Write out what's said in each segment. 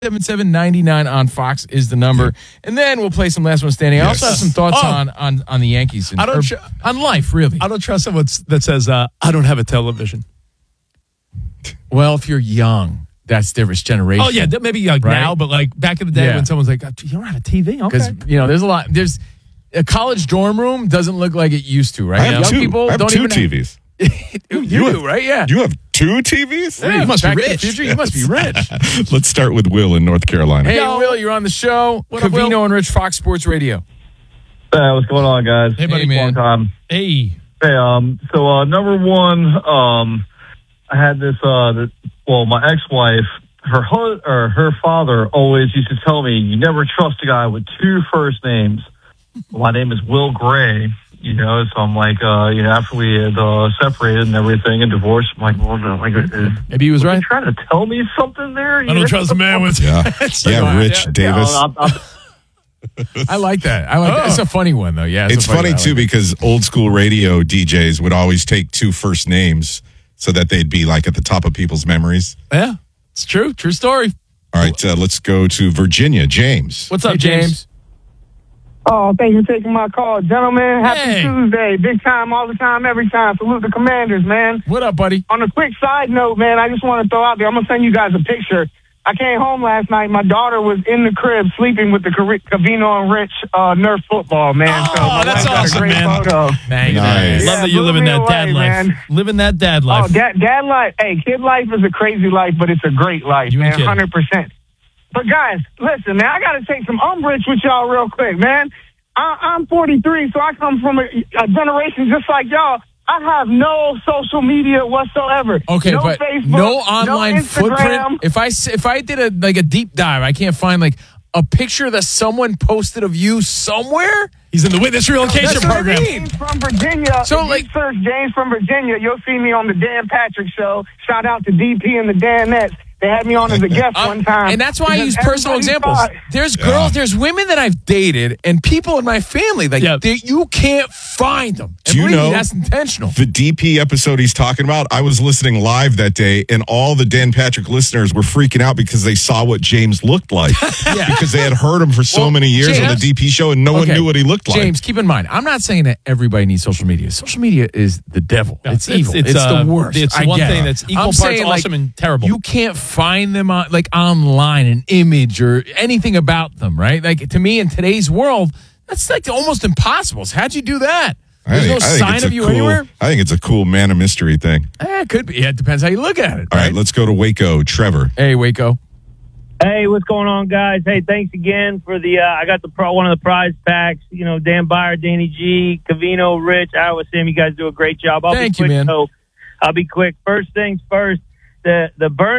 877-99 on Fox is the number. And then we'll play some Last One Standing. I also have some thoughts on the Yankees. On life, really. I don't trust someone that says, I don't have a television. Well, if you're young, that's different generation. Oh, yeah, maybe like right? now, but like back in the day when someone's like, you don't have a TV? Okay. Because, there's a lot. There's a college dorm room doesn't look like it used to, right? I have two TVs. You do, right? Yeah. You have two TVs? Yeah, you must be rich. You must be rich. Let's start with Will in North Carolina. Hey, Will, you're on the show. Covino and Rich, Fox Sports Radio. Hey, what's going on, guys? Hey, buddy. Man. Long time. Hey. So number one, I had this, my ex-wife, her father always used to tell me, you never trust a guy with two first names. My name is Will Gray. So I'm like, after we had separated and everything and divorced, I'm like, well, maybe he was right. You trying to tell me something there? I don't trust a man with... Rich Davis. I like that. That. It's a funny one, though. Yeah, it's funny, too, because old school radio DJs would always take two first names so that they'd be like at the top of people's memories. Yeah, it's true. True story. All right, let's go to Virginia. James. What's up, James? Oh, thank you for taking my call. Gentlemen, happy Tuesday. Big time, all the time, every time. Salute the Commanders, man. What up, buddy? On a quick side note, man, I just want to throw out there, I'm going to send you guys a picture. I came home last night. My daughter was in the crib sleeping with the Covino and Rich Nerf football, man. Oh, that's awesome, man. Photo. Nice. Love that you're living that dad life. Man. Living that dad life. Oh, dad life. Hey, kid life is a crazy life, but it's a great life, man. 100%. But, guys, listen, man, I got to take some umbrage with y'all real quick, man. I'm 43, so I come from a generation just like y'all. I have no social media whatsoever. Okay, no but Facebook, no online no footprint. If I did a deep dive, I can't find like a picture that someone posted of you somewhere. He's in the witness relocation program. James from Virginia. So, if you search James from Virginia, you'll see me on the Dan Patrick Show. Shout out to DP and the Danettes. They had me on as a guest one time. And that's why I use personal examples. There's girls, there's women that I've dated and people in my family that you can't find them. And do you know that's intentional? The DP episode he's talking about, I was listening live that day, and all the Dan Patrick listeners were freaking out because they saw what James looked like. Because they had heard him for so many years on the DP show, and no one knew what he looked like. James, keep in mind, I'm not saying that everybody needs social media. Social media is the devil. It's evil. It's the worst. It's one thing that's equal parts awesome and terrible. You can't find them on, online, an image or anything about them, right? Like, to me, in today's world, that's like almost impossible. So how'd you do that? There's no sign of you anywhere? I think it's a cool man of mystery thing. It could be. It depends how you look at it. All right, let's go to Waco. Trevor. Hey, Waco. Hey, what's going on, guys? Hey, thanks again for the, I got one of the prize packs. Dan Byer, Danny G, Covino, Rich, Iowa Sam, you guys do a great job. Thank you, man. So I'll be quick. First things first, the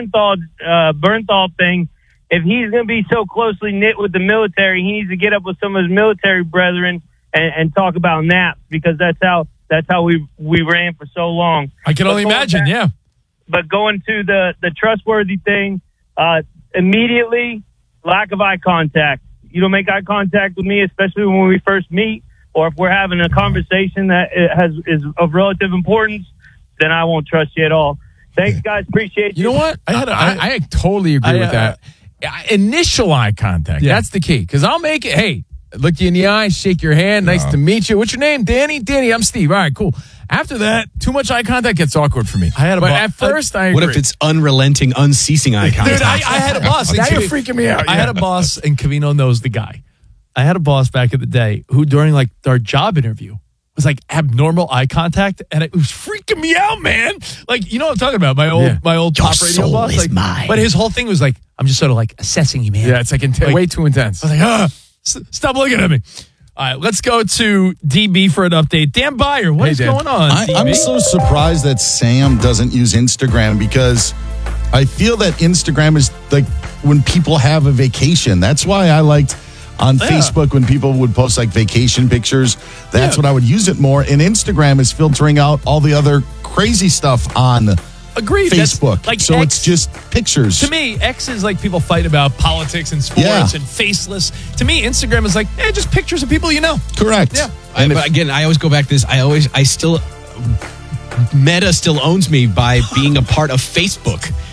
Bernthal thing, if he's going to be so closely knit with the military, he needs to get up with some of his military brethren and talk about naps, because that's how we ran for so long. I can only imagine, yeah. But going to the trustworthy thing, immediately, lack of eye contact. You don't make eye contact with me, especially when we first meet, or if we're having a conversation that is of relative importance, then I won't trust you at all. Thanks, guys. Appreciate you. You know what? I totally agree with that. Initial eye contact. That's the key. Because I'll make it. Hey, look you in the eye, shake your hand. Nice to meet you. What's your name? Danny? Danny, I'm Steve. All right, cool. After that, too much eye contact gets awkward for me. At first, I agree. What if it's unrelenting, unceasing eye contact? Dude, I had a boss. Now you're freaking me out. I had a boss, and Covino knows the guy. I had a boss back in the day who, during our job interview, was abnormal eye contact, and it was freaking me out, man. You know what I'm talking about? My old Your top radio soul boss. is mine. But his whole thing was I'm just sort of assessing you, man. Yeah, it's way too intense. I was stop looking at me. All right, let's go to DB for an update. Dan Byer, what is going on? I'm so surprised that Sam doesn't use Instagram, because I feel that Instagram is when people have a vacation. That's why I liked on Facebook when people would post vacation pictures. That's what I would use it more. And Instagram is filtering out all the other crazy stuff on Facebook. So X, it's just pictures. To me, X is people fight about politics and sports and faceless. To me, Instagram is just pictures of people you know. Correct. Yeah. Again, I always go back to this. Meta still owns me by being a part of Facebook.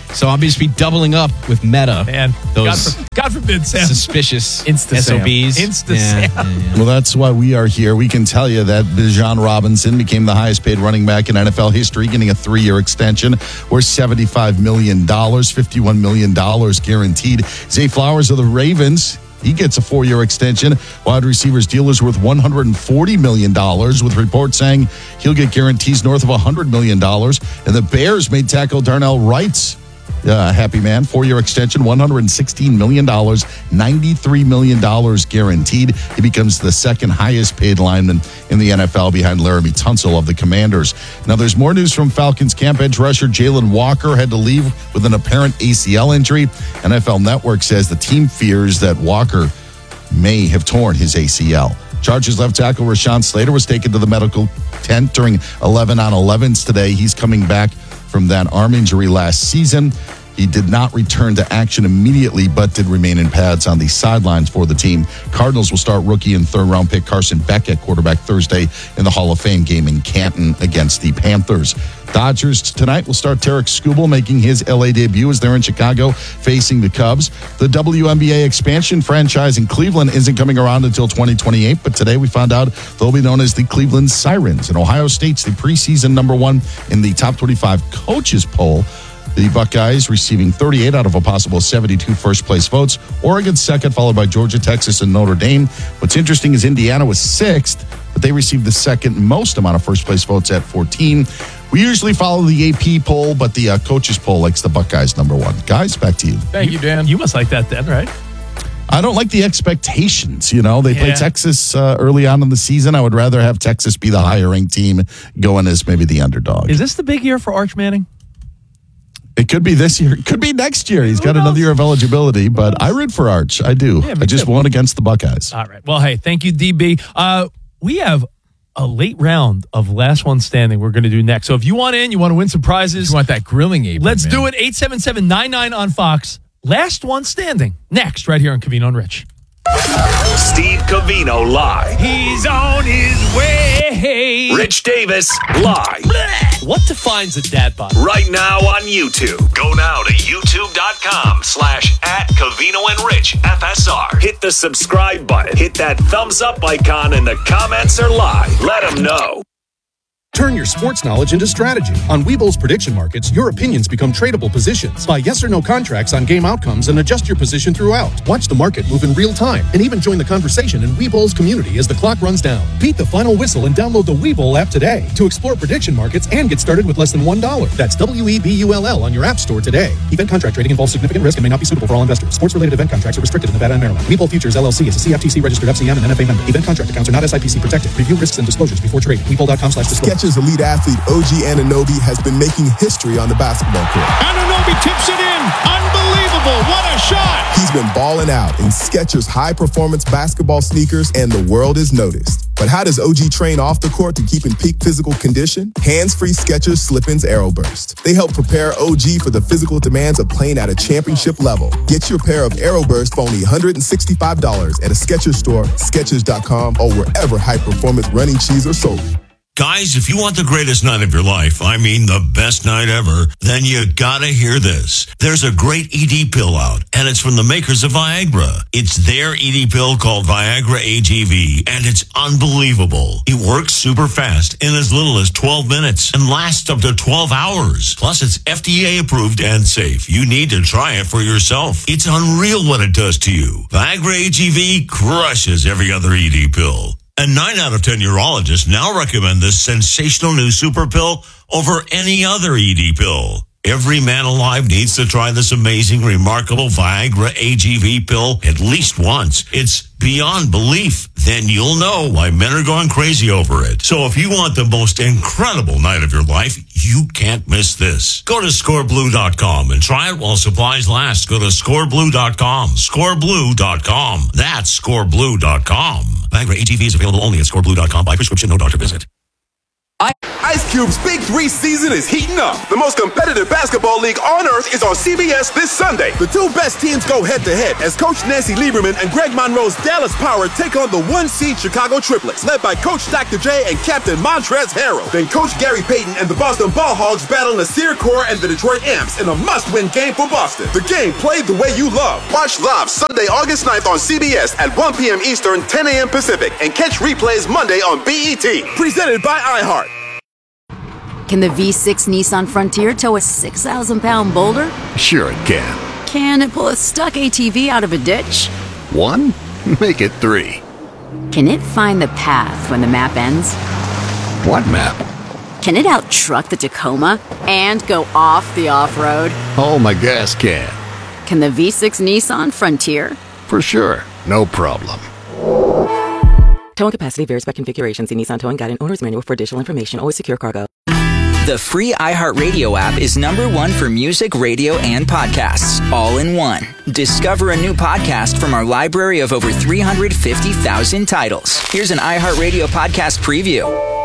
So I'll just be doubling up with Meta. Man, those God forbid, Sam. Suspicious Insta-Sam. SOBs. Insta-Sam. Well, that's why we are here. We can tell you that Bijan Robinson became the highest paid running back in NFL history, getting a 3-year extension worth $75 million, $51 million guaranteed. Zay Flowers of the Ravens, he gets a 4-year extension. Wide receivers deal is worth $140 million, with reports saying he'll get guarantees north of $100 million. And the Bears made tackle Darnell Wright's happy man, 4-year extension, $116 million, $93 million guaranteed. He becomes the second highest paid lineman in the NFL behind Laramie Tunsil of the Commanders. Now, there's more news from Falcons camp. Edge rusher Jalen Walker had to leave with an apparent ACL injury. NFL Network says the team fears that Walker may have torn his ACL. Chargers left tackle Rashawn Slater was taken to the medical tent during 11-on-11s today. He's coming back from that arm injury last season. He did not return to action immediately, but did remain in pads on the sidelines for the team. Cardinals will start rookie and third-round pick Carson Beck at quarterback Thursday in the Hall of Fame game in Canton against the Panthers. Dodgers tonight will start Tarek Skubal making his LA debut as they're in Chicago facing the Cubs. The WNBA expansion franchise in Cleveland isn't coming around until 2028, but today we found out they'll be known as the Cleveland Sirens. And Ohio State's the preseason #1 in the top 25 coaches poll. The Buckeyes receiving 38 out of a possible 72 first-place votes. Oregon second, followed by Georgia, Texas, and Notre Dame. What's interesting is Indiana was sixth, but they received the second most amount of first-place votes at 14. We usually follow the AP poll, but the coaches poll likes the Buckeyes #1. Guys, back to you. Thank you, Dan. You must like that then, right? I don't like the expectations. You know, they play Texas early on in the season. I would rather have Texas be the higher-ranked team going as maybe the underdog. Is this the big year for Arch Manning? It could be this year. It could be next year. He's got another year of eligibility, but I root for Arch. I do. Yeah, I just won against the Buckeyes. All right. Well, hey, thank you, DB. We have a late round of Last One Standing we're going to do next. So if you want in, you want to win some prizes. You want that grilling apron, let's do it. 877-99 on Fox. Last One Standing. Next, right here on Covino and Rich. Steve Covino live. He's on his way. Rich Davis live. What defines a dad bod? Right now on YouTube. Go now to youtube.com/@Covino and Rich FSR. Hit the subscribe button. Hit that thumbs up icon and the comments are live. Let them know. Turn your sports knowledge into strategy. On Webull's prediction markets, your opinions become tradable positions. Buy yes or no contracts on game outcomes and adjust your position throughout. Watch the market move in real time and even join the conversation in Webull's community as the clock runs down. Beat the final whistle and download the Webull app today to explore prediction markets and get started with less than $1. That's WEBULL on your app store today. Event contract trading involves significant risk and may not be suitable for all investors. Sports-related event contracts are restricted in Nevada and Maryland. Webull Futures LLC is a CFTC registered FCM and NFA member. Event contract accounts are not SIPC protected. Review risks and disclosures before trading. Webull.com/disclosure. Skechers elite athlete OG Anunoby has been making history on the basketball court. Anunoby tips it in. Unbelievable. What a shot. He's been balling out in Skechers high-performance basketball sneakers, and the world has noticed. But how does OG train off the court to keep in peak physical condition? Hands-free Skechers Slip-ins Aeroburst. They help prepare OG for the physical demands of playing at a championship level. Get your pair of Aeroburst for only $165 at a Skechers store, Skechers.com, or wherever high-performance running shoes are sold. Guys, if you want the greatest night of your life, I mean the best night ever, then you gotta hear this. There's a great ED pill out, and it's from the makers of Viagra. It's their ED pill called Viagra AGV, and it's unbelievable. It works super fast in as little as 12 minutes and lasts up to 12 hours. Plus, it's FDA approved and safe. You need to try it for yourself. It's unreal what it does to you. Viagra AGV crushes every other ED pill. And 9 out of 10 urologists now recommend this sensational new super pill over any other ED pill. Every man alive needs to try this amazing, remarkable Viagra AGV pill at least once. It's beyond belief. Then you'll know why men are going crazy over it. So if you want the most incredible night of your life, you can't miss this. Go to scoreblue.com and try it while supplies last. Go to scoreblue.com. Scoreblue.com. That's scoreblue.com. Viagra AGV is available only at scoreblue.com by prescription, no doctor visit. Ice Cube's Big 3 season is heating up. The most competitive basketball league on earth is on CBS this Sunday. The two best teams go head-to-head as Coach Nancy Lieberman and Greg Monroe's Dallas Power take on the 1-seed Chicago Triplets, led by Coach Dr. J and Captain Montrezl Harrell. Then Coach Gary Payton and the Boston Ball Hogs battle Nasir Kaur and the Detroit Amps in a must-win game for Boston. The game played the way you love. Watch live Sunday, August 9th on CBS at 1 p.m. Eastern, 10 a.m. Pacific, and catch replays Monday on BET. Presented by iHeart. Can the V6 Nissan Frontier tow a 6,000-pound boulder? Sure it can. Can it pull a stuck ATV out of a ditch? 1? Make it 3. Can it find the path when the map ends? What map? Can it out-truck the Tacoma and go off the off-road? Oh, my gas can. Can the V6 Nissan Frontier? For sure. No problem. Towing capacity varies by configuration. See Nissan Towing Guide and Owner's Manual for additional information. Always secure cargo. The free iHeartRadio app is #1 for music, radio, and podcasts, all in one. Discover a new podcast from our library of over 350,000 titles. Here's an iHeartRadio podcast preview.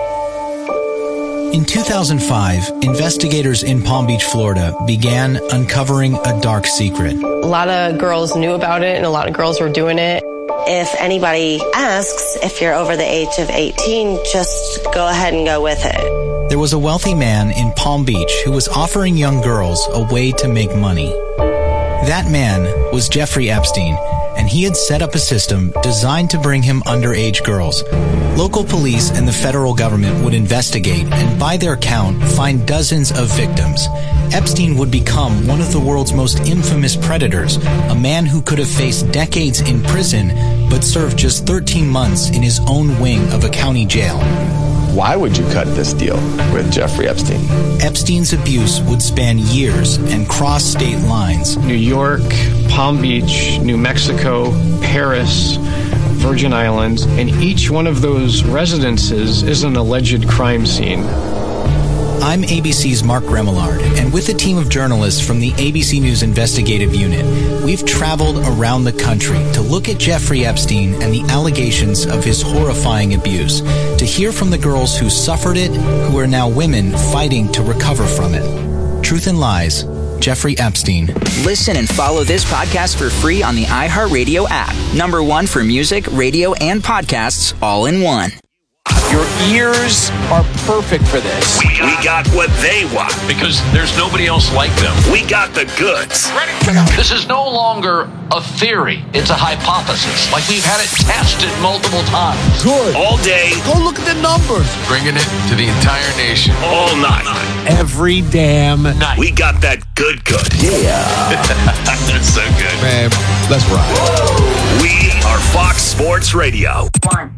In 2005, investigators in Palm Beach, Florida, began uncovering a dark secret. A lot of girls knew about it, and a lot of girls were doing it. If anybody asks if you're over the age of 18, just go ahead and go with it. There was a wealthy man in Palm Beach who was offering young girls a way to make money. That man was Jeffrey Epstein, and he had set up a system designed to bring him underage girls. Local police and the federal government would investigate and, by their count, find dozens of victims. Epstein would become one of the world's most infamous predators, a man who could have faced decades in prison but served just 13 months in his own wing of a county jail. Why would you cut this deal with Jeffrey Epstein? Epstein's abuse would span years and cross state lines. New York, Palm Beach, New Mexico, Paris, Virgin Islands, and each one of those residences is an alleged crime scene. I'm ABC's Mark Remillard, and with a team of journalists from the ABC News Investigative Unit, we've traveled around the country to look at Jeffrey Epstein and the allegations of his horrifying abuse, to hear from the girls who suffered it, who are now women fighting to recover from it. Truth and Lies, Jeffrey Epstein. Listen and follow this podcast for free on the iHeartRadio app. #1 for music, radio, and podcasts, all in one. Your ears are perfect for this. We got what they want. Because there's nobody else like them. We got the goods. This is no longer a theory. It's a hypothesis. Like we've had it tested multiple times. Good. All day. Go look at the numbers. Bringing it to the entire nation. All night. Every damn night. We got that good. Yeah. That's so good. Man, let's ride. We are Fox Sports Radio.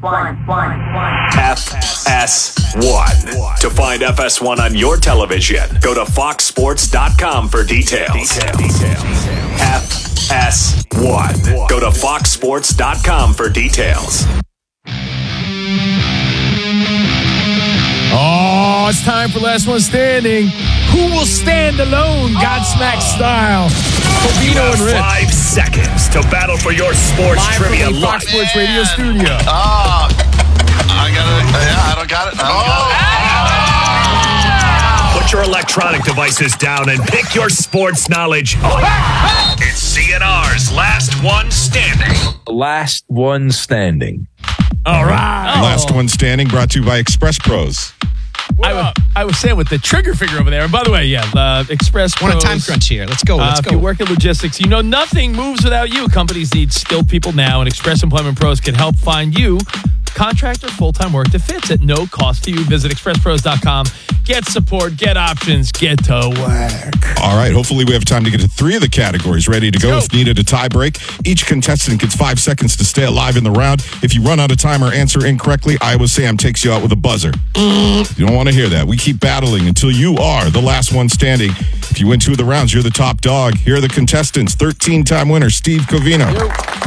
FS1. To find FS1 on your television, go to foxsports.com for details. FS1. Go to foxsports.com for details. Oh, it's time for Last One Standing. Who will stand alone, Godsmack style? You have 5 seconds to battle for your sports trivia from the Fox Sports Radio studio. I don't got it. Put your electronic devices down and pick your sports knowledge. It's CNR's Last One Standing. Last One Standing. All right. Last One Standing brought to you by Express Pros. I was saying with the trigger finger over there. And by the way, Express Pros. On a time crunch here. Let's go. If you work in logistics, you know nothing moves without you. Companies need skilled people now, and Express Employment Pros can help find you contract or full-time work that fits at no cost to you. Visit expresspros.com. Get support, get options, get to work. All right. Hopefully we have time to get to 3 of the categories ready to go. If needed a tie break, each contestant gets 5 seconds to stay alive in the round. If you run out of time or answer incorrectly, Iowa Sam takes you out with a buzzer. You don't want to hear that. We keep battling until you are the last one standing. If you win 2 of the rounds, you're the top dog. Here are the contestants. 13-time winner, Steve Covino.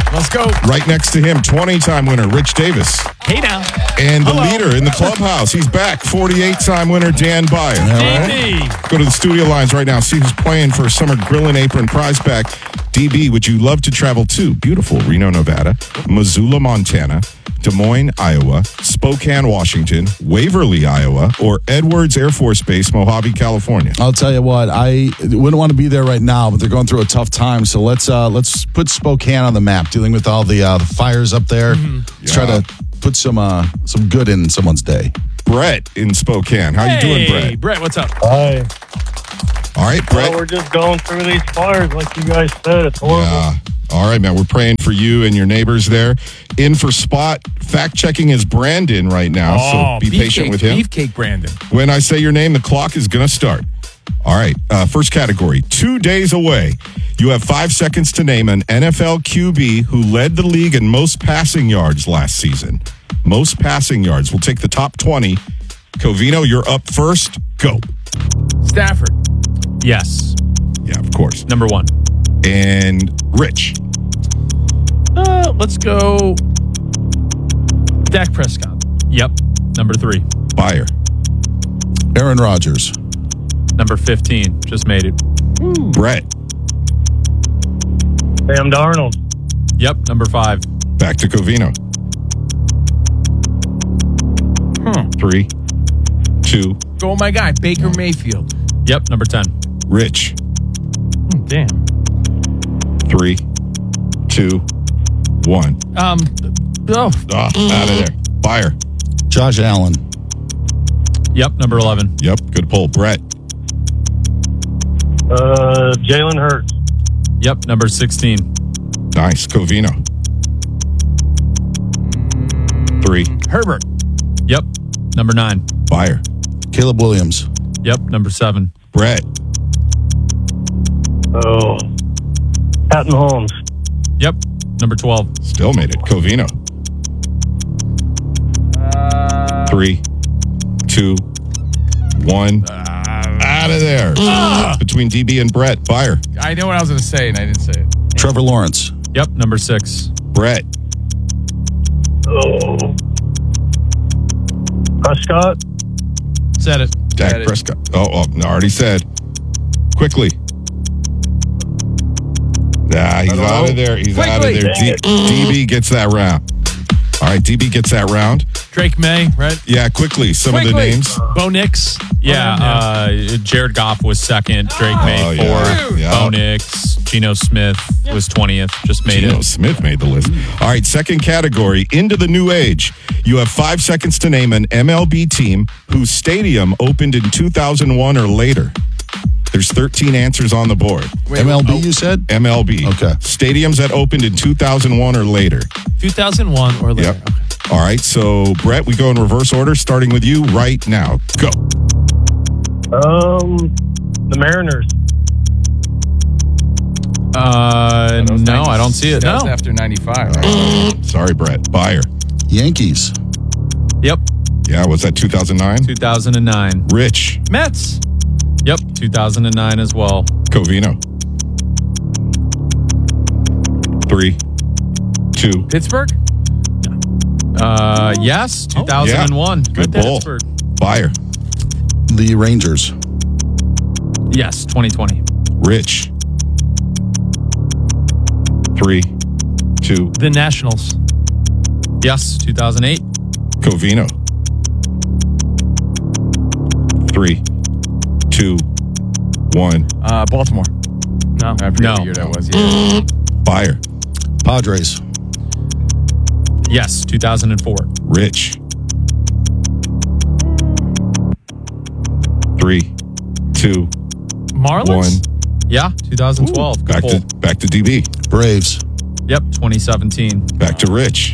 Let's go. Right next to him, 20-time winner, Rich Davis. Hey now. And the leader in the clubhouse, he's back, 48-time winner, Dan Byer. DB. Go to the studio lines right now, see who's playing for a summer grill and apron prize pack. DB, would you love to travel to beautiful Reno, Nevada, Missoula, Montana, Des Moines, Iowa, Spokane, Washington, Waverly, Iowa, or Edwards Air Force Base, Mojave, California? I'll tell you what, I wouldn't want to be there right now, but they're going through a tough time. So let's put Spokane on the map, dealing with all the fires up there. Let's try to put some good in someone's day. Brett in Spokane. How you doing, Brett? Brett, what's up? Hi. All right, Brett. Well, we're just going through these fires, like you guys said. It's horrible. Yeah. All right, man. We're praying for you and your neighbors there. In for Spot, fact-checking is Brandon right now, so be patient with him. Beefcake Brandon. When I say your name, the clock is going to start. All right, first category, 2 days away. You have 5 seconds to name an NFL QB who led the league in most passing yards last season. Most passing yards. We'll take the top 20. Covino, you're up first. Go. Stafford. Yes. Yeah, of course. Number 1. And Rich. Let's go Dak Prescott. Yep. Number 3. Byer. Aaron Rodgers. Number 15. Just made it. Brett. Sam Darnold. Yep. Number 5. Back to Covino. 3, 2. Go, my guy, Baker Mayfield. Yep. Number 10. Rich. Damn. 3, 2, 1. Out of there. Byer. Josh Allen. Yep. Number 11. Yep. Good pull. Brett. Jalen Hurts. Yep. Number 16. Nice. Covino. 3. Herbert. Yep. Number 9. Byer. Caleb Williams. Yep. Number 7. Brett. Oh. Patton Holmes. Yep. Number 12. Still made it. Covino. 3, 2, 1. Out of there. Between DB and Brett. Byer. I know what I was going to say, and I didn't say it. Trevor Lawrence. Yep. Number 6. Brett. Oh. Prescott. Said it. Dak Prescott. Oh, no, already said. Quickly. Nah, he's out of there. He's out of there. DB gets that round. All right, DB gets that round. Drake May, right? Yeah, quickly. Some of the names. Bo Nix. Yeah. Jared Goff was 2nd. Drake May 4th. Yeah. Bo Nix. Geno Smith was 20th. Just made Geno it. Smith made the list. All right, second category. Into the new age. You have 5 seconds to name an MLB team whose stadium opened in 2001 or later. There's 13 answers on the board. MLB, you said? MLB. Okay. Stadiums that opened in 2001 or later. 2001 or later. Yep. Okay. All right, so Brett, we go in reverse order, starting with you right now. Go. The Mariners. No, I don't see it. That was No. after 95. Sorry, Brett. Byer. Yankees. Yep. Yeah, was that 2009? 2009. Rich. Mets. Yep. 2009 as well. Covino. 3, 2. Pittsburgh? Yes. 2001. Yeah. Good pull. Pittsburgh. Byer. The Rangers. Yes. 2020. Rich. 3, 2. The Nationals. Yes. 2008. Covino. 3, 2, 1. Baltimore. No. I forget what year that was. Yeah. Byer. Padres. Yes. 2004. Rich. 3, 2, Marlins? 1. Yeah. 2012. Good pull. Back to DB. Braves. Yep. 2017. Back to Rich.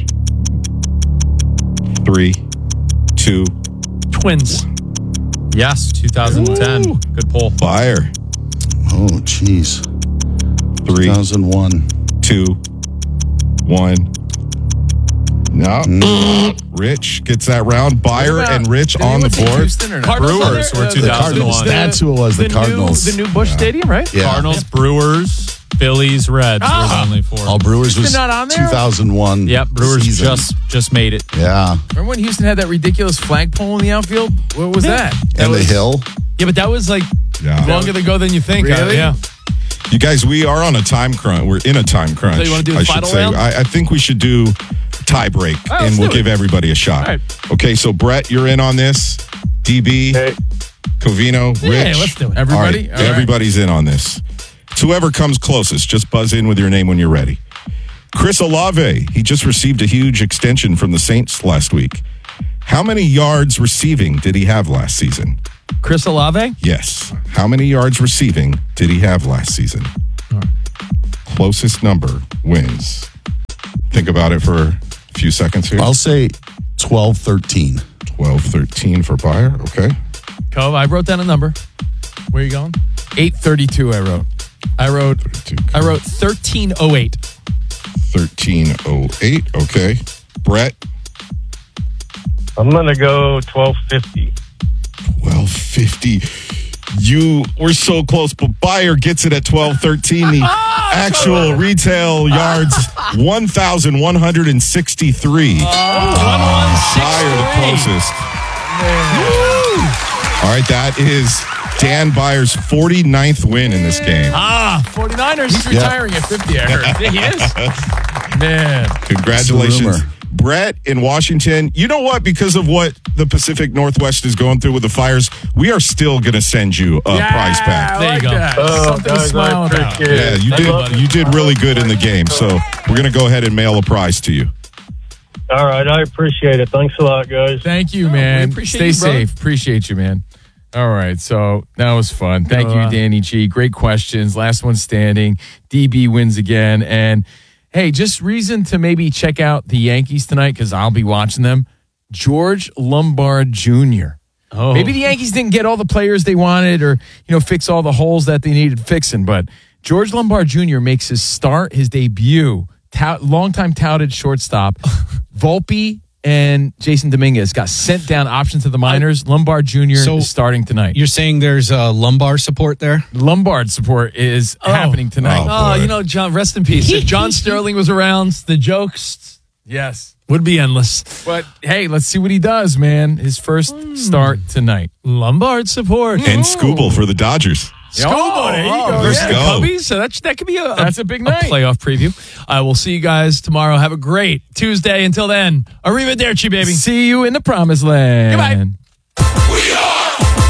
3, 2. Twins. Yes. 2010. Ooh. Good pull. Byer. Oh, jeez. 3, 2001. 2, 1. No. Rich gets that round. Byer and Rich on the board. Brewers were 2001. That's who it was, the Cardinals. The new Busch Stadium, right? Yeah. Cardinals, Brewers. Phillies, Reds were the only 4. Oh, Brewers was not on there? 2001. Yep, Brewers season. just made it. Yeah. Remember when Houston had that ridiculous flagpole in the outfield? What was that? And the hill. Yeah, but that was like longer ago than you think. Really? Yeah. You guys, we are on a time crunch. We're in a time crunch. So you want to do the final round? I think we should do tie break, and we'll give everybody a shot. All right. Okay, so Brett, you're in on this. DB, Covino, Rich. Yeah, let's do it. Everybody? All right, everybody's in on this. Whoever comes closest, just buzz in with your name when you're ready. Chris Olave, he just received a huge extension from the Saints last week. How many yards receiving did he have last season? Chris Olave? Yes. How many yards receiving did he have last season? Closest number wins. Think about it for a few seconds here. I'll say 12-13. 12-13 for Bayer. Okay. Cove, I wrote down a number. Where are you going? 832 I wrote. I wrote 1308. 1308. Okay. Brett? I'm going to go 1250. 1250. You were so close, but Bayer gets it at 1213. The actual retail yards, 1,163. Bayer the closest. All right, that is Dan Bayer's 49th win in this game. 49ers. He's retiring at 50, I heard. He is? Man. Congratulations. Brett in Washington, you know what? Because of what the Pacific Northwest is going through with the fires, we are still going to send you a prize pack. There you go. Something to smile about. Yeah, you did really good in the game. So we're going to go ahead and mail a prize to you. All right, I appreciate it. Thanks a lot, guys. Thank you, man. Stay safe. Appreciate you, man. All right, so that was fun. Thank you, Danny G. Great questions. Last one standing. DB wins again. And hey, just reason to maybe check out the Yankees tonight because I'll be watching them. George Lombard Jr. Oh. Maybe the Yankees didn't get all the players they wanted or, fix all the holes that they needed fixing, but George Lombard Jr. makes his debut. Longtime touted shortstop. Volpe and Jason Dominguez got sent down option to the minors. Lombard Jr. is starting tonight. You're saying there's lumbar support there? Lombard support is happening tonight. John, rest in peace. If John Sterling was around, the jokes would be endless. But hey, let's see what he does, man. His first start tonight. Lombard support. And Skubal for the Dodgers. There you go. Versus the Cubbies. So that could be that's a big night. Playoff preview. I will see you guys tomorrow. Have a great Tuesday. Until then, arrivederci, baby. See you in the promised land. Goodbye. We are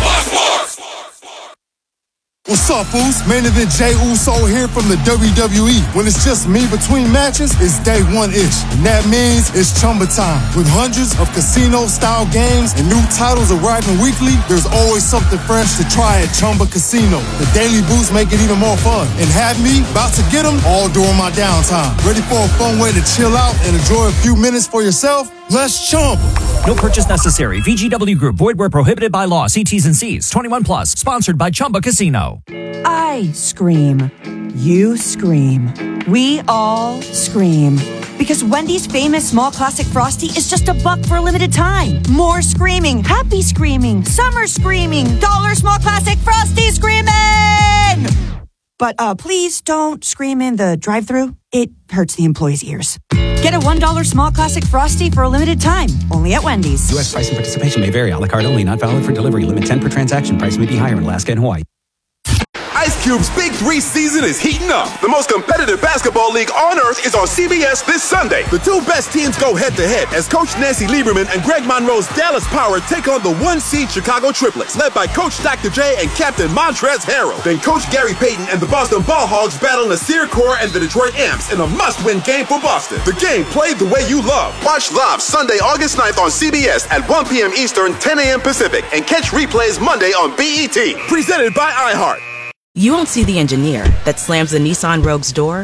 What's up, fools? Man event Jey Uso here from the WWE. When it's just me between matches, it's day one-ish. And that means it's Chumba time. With hundreds of casino-style games and new titles arriving weekly, there's always something fresh to try at Chumba Casino. The daily boosts make it even more fun. And have me about to get them all during my downtime. Ready for a fun way to chill out and enjoy a few minutes for yourself? Let's Chumba. No purchase necessary. VGW Group. Void where prohibited by law. See T's and C's. 21 plus. Sponsored by Chumba Casino. I scream. You scream. We all scream. Because Wendy's famous small classic Frosty is just $1 for a limited time. More screaming. Happy screaming. Summer screaming. $1 small classic Frosty screaming! But please don't scream in the drive-thru. It hurts the employees' ears. Get a $1 small classic Frosty for a limited time. Only at Wendy's. U.S. price and participation may vary. A la carte only. Not valid for delivery. Limit 10 per transaction. Price may be higher in Alaska and Hawaii. Ice Cube's Big 3 season is heating up. The most competitive basketball league on earth is on CBS this Sunday. The two best teams go head-to-head as Coach Nancy Lieberman and Greg Monroe's Dallas Power take on the 1-seed Chicago Triplets, led by Coach Dr. J and Captain Montrezl Harrell. Then Coach Gary Payton and the Boston Ball Hogs battle Nasir Kaur and the Detroit Amps in a must-win game for Boston. The game played the way you love. Watch live Sunday, August 9th on CBS at 1 p.m. Eastern, 10 a.m. Pacific, and catch replays Monday on BET. Presented by iHeart. You won't see the engineer that slams the Nissan Rogue's door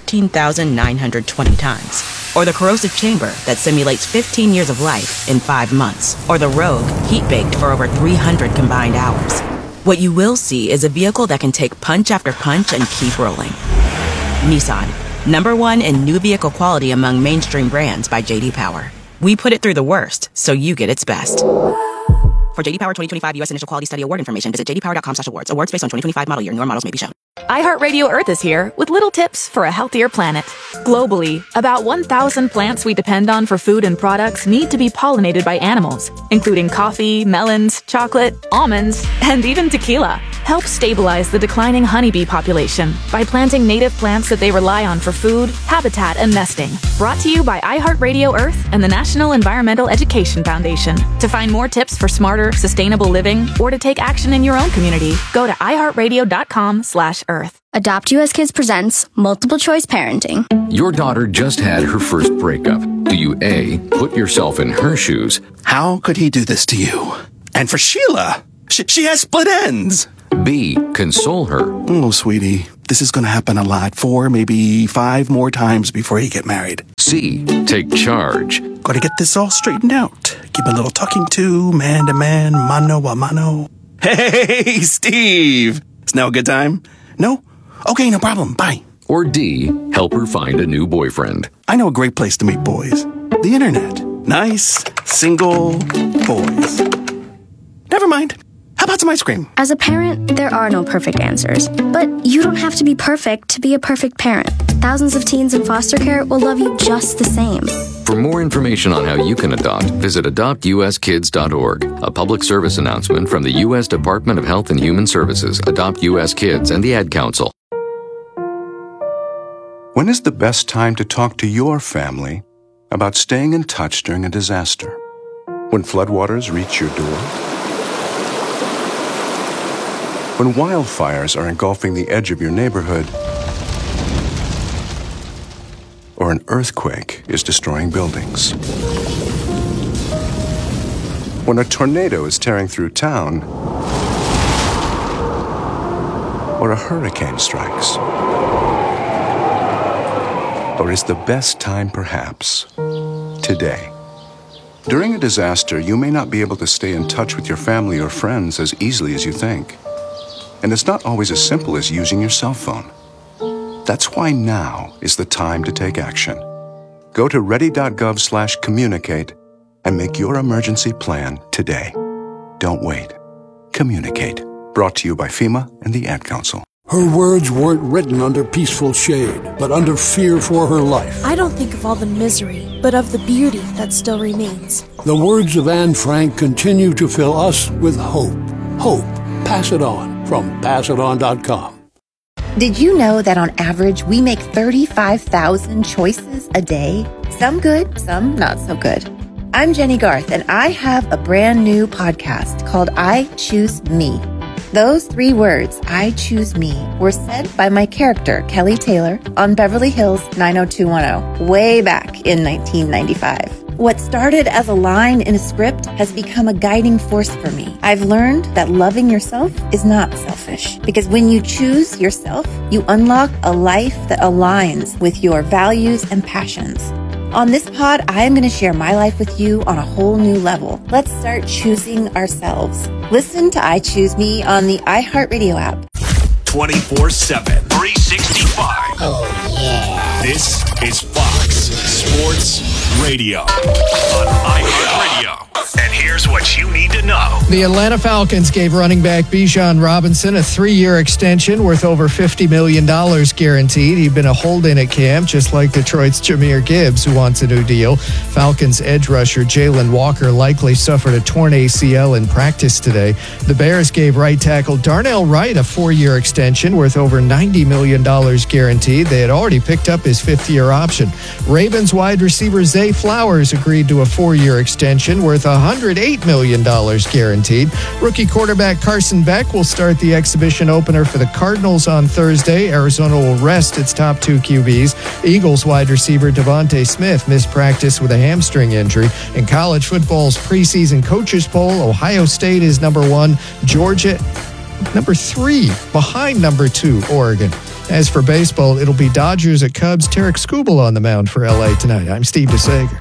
13,920 times. Or the corrosive chamber that simulates 15 years of life in 5 months. Or the Rogue heat-baked for over 300 combined hours. What you will see is a vehicle that can take punch after punch and keep rolling. Nissan, #1 in new vehicle quality among mainstream brands by J.D. Power. We put it through the worst, so you get its best. For J.D. Power 2025 U.S. Initial Quality Study Award information, visit jdpower.com/awards. Awards based on 2025 model year. Newer models may be shown. iHeartRadio Earth is here with little tips for a healthier planet. Globally, about 1,000 plants we depend on for food and products need to be pollinated by animals, including coffee, melons, chocolate, almonds, and even tequila. Help stabilize the declining honeybee population by planting native plants that they rely on for food, habitat, and nesting. Brought to you by iHeartRadio Earth and the National Environmental Education Foundation. To find more tips for smarter, sustainable living, or to take action in your own community, go to iHeartRadio.com/Earth. Adopt US Kids presents Multiple Choice Parenting. Your daughter just had her first breakup. Do you A, put yourself in her shoes? How could he do this to you? And for Sheila, she has split ends. B, console her. Oh, sweetie, this is going to happen a lot. 4, maybe 5 more times before you get married. C, take charge. Got to get this all straightened out. Give a little talking to, man to man, mano a mano. Hey, Steve! Is now a good time? No? Okay, no problem. Bye. Or D, help her find a new boyfriend. I know a great place to meet boys. The internet. Nice, single boys. Never mind. How about some ice cream? As a parent, there are no perfect answers. But you don't have to be perfect to be a perfect parent. Thousands of teens in foster care will love you just the same. For more information on how you can adopt, visit adoptuskids.org. A public service announcement from the U.S. Department of Health and Human Services, Adopt U.S. Kids, and the Ad Council. When is the best time to talk to your family about staying in touch during a disaster? When floodwaters reach your door? When wildfires are engulfing the edge of your neighborhood? Or an earthquake is destroying buildings? When a tornado is tearing through town? Or a hurricane strikes? Or is the best time perhaps today? During a disaster, you may not be able to stay in touch with your family or friends as easily as you think. And it's not always as simple as using your cell phone. That's why now is the time to take action. Go to ready.gov/communicate and make your emergency plan today. Don't wait. Communicate. Brought to you by FEMA and the Ad Council. Her words weren't written under peaceful shade, but under fear for her life. I don't think of all the misery, but of the beauty that still remains. The words of Anne Frank continue to fill us with hope. Hope. Pass it on from passiton.com. Did you know that on average we make 35,000 choices a day? Some good, some not so good. I'm Jenny Garth, and I have a brand new podcast called I Choose Me. Those 3 words, I choose me, were said by my character, Kelly Taylor, on Beverly Hills 90210, way back in 1995. What started as a line in a script has become a guiding force for me. I've learned that loving yourself is not selfish, because when you choose yourself, you unlock a life that aligns with your values and passions. On this pod, I am going to share my life with you on a whole new level. Let's start choosing ourselves. Listen to I Choose Me on the iHeartRadio app. 24/7, 365. Oh, yeah. This is Fox Sports Radio on iHeartRadio. And here's what you need to know. The Atlanta Falcons gave running back Bijan Robinson a 3-year extension worth over $50 million guaranteed. He'd been a hold-in at camp, just like Detroit's Jahmyr Gibbs, who wants a new deal. Falcons edge rusher Jalen Walker likely suffered a torn ACL in practice today. The Bears gave right tackle Darnell Wright a 4-year extension worth over $90 million guaranteed. They had already picked up his 5th-year option. Ravens wide receiver Zay Flowers agreed to a 4-year extension worth $108 million guaranteed. Rookie quarterback Carson Beck will start the exhibition opener for the Cardinals on Thursday. Arizona will rest its top 2 QBs. Eagles wide receiver Devontae Smith missed practice with a hamstring injury. In college football's preseason coaches poll, Ohio State is number 1, Georgia number 3, behind number 2, Oregon. As for baseball, it'll be Dodgers at Cubs. Tarek Skubal on the mound for LA tonight. I'm Steve DeSager.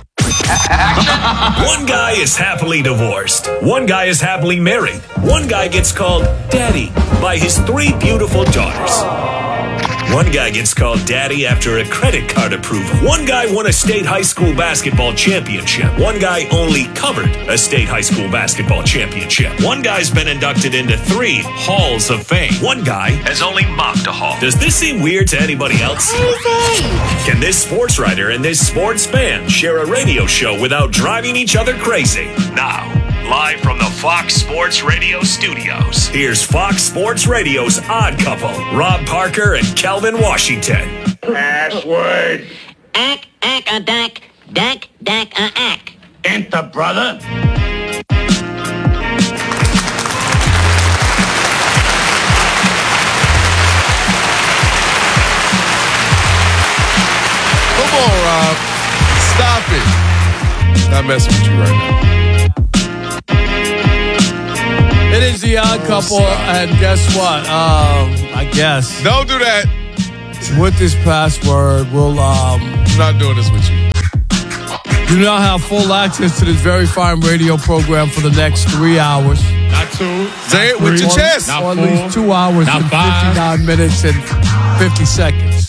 One guy is happily divorced. One guy is happily married. One guy gets called daddy by his 3 beautiful daughters. One guy gets called daddy after a credit card approval. One guy won a state high school basketball championship. One guy only covered a state high school basketball championship. One guy's been inducted into 3 halls of fame. One guy has only mocked a hall. Does this seem weird to anybody else? Can this sports writer and this sports fan share a radio show without driving each other crazy? Now, live from the Fox Sports Radio studios, here's Fox Sports Radio's odd couple, Rob Parker and Calvin Washington. Password. Ack-a-dack, dack-a-ack. Enter, brother. Come on, Rob. Stop it. Not messing with you right now. It is the odd couple, and guess what? I guess. Don't do that. With this password, we'll I'm not doing this with you. You now have full access to this very fine radio program for the next 3 hours. Not 2. Say it with your chest. Or at least 2 hours and 59 minutes and 50 seconds.